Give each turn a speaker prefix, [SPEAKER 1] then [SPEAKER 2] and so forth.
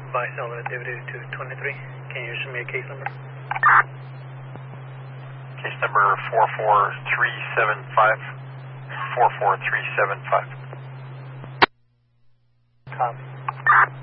[SPEAKER 1] Vice Element Activity 223. Can you issue me a case number?
[SPEAKER 2] Case number 44375. 44375.
[SPEAKER 1] Copy.